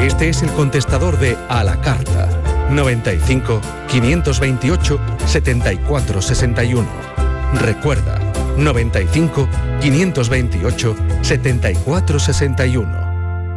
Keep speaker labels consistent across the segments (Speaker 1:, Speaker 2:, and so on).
Speaker 1: Este es el contestador de A la Carta. 95 528 74 61. Recuerda, 95 528 74 61.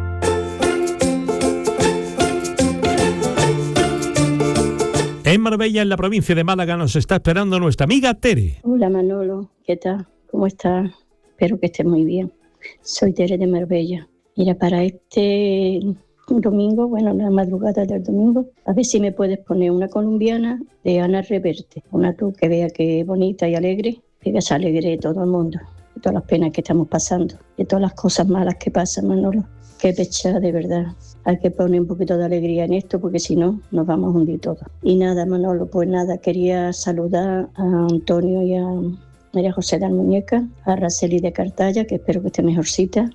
Speaker 2: En Marbella, en la provincia de Málaga, nos está esperando nuestra amiga Tere.
Speaker 3: Hola Manolo, ¿qué tal? ¿Cómo estás? Espero que estés muy bien. Soy Tere de Marbella. Mira, para este domingo, bueno, la madrugada del domingo, a ver si me puedes poner una colombiana de Ana Reverte. Una tú que vea que es bonita y alegre, que se alegre todo el mundo, de todas las penas que estamos pasando, de todas las cosas malas que pasan, Manolo. Qué pechada, de verdad. Hay que poner un poquito de alegría en esto porque si no, nos vamos a hundir todos. Y nada, Manolo, pues nada, quería saludar a Antonio y a María José de Almuñeca, a Araceli de Cartaya, que espero que esté mejorcita,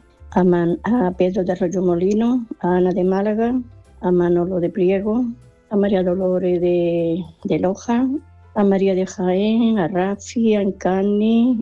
Speaker 3: a Pedro de Arroyo Molino, a Ana de Málaga, a Manolo de Priego, a María Dolores de Loja, a María de Jaén, a Rafi, a Encarni,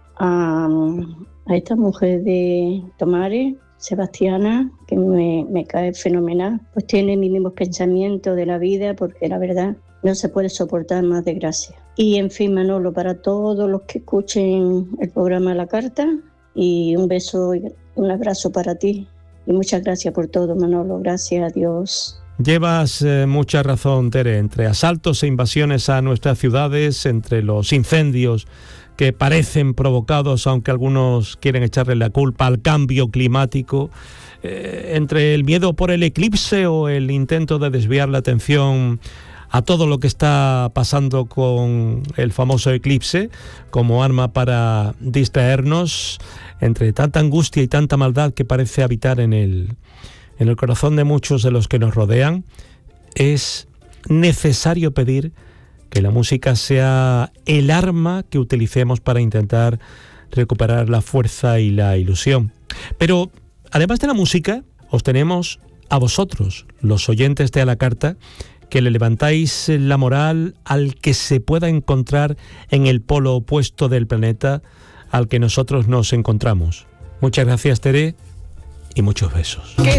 Speaker 3: a esta mujer de Tomares, Sebastiana, que me cae fenomenal, pues tiene mis mismos pensamientos de la vida, porque la verdad no se puede soportar más desgracia. Y en fin, Manolo, para todos los que escuchen el programa La Carta, y un beso y un abrazo para ti. Y muchas gracias por todo, Manolo. Gracias a Dios.
Speaker 2: Llevas mucha razón, Tere, entre asaltos e invasiones a nuestras ciudades, entre los incendios que parecen provocados, aunque algunos quieren echarle la culpa al cambio climático, entre el miedo por el eclipse o el intento de desviar la atención a todo lo que está pasando con el famoso eclipse como arma para distraernos, entre tanta angustia y tanta maldad que parece habitar en el corazón de muchos de los que nos rodean, es necesario pedir que la música sea el arma que utilicemos para intentar recuperar la fuerza y la ilusión. Pero, además de la música, os tenemos a vosotros, los oyentes de A la Carta, que le levantáis la moral al que se pueda encontrar en el polo opuesto del planeta al que nosotros nos encontramos. Muchas gracias, Tere, y muchos besos.